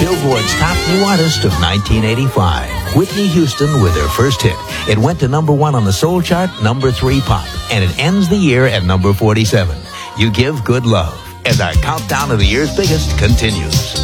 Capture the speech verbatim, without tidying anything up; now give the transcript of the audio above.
Billboard's top new artist of nineteen eighty-five. Whitney Houston with her first hit. It went to number one on the soul chart, number three pop, and it ends the year at number forty-seven. You Give Good Love, as our countdown of the year's biggest continues.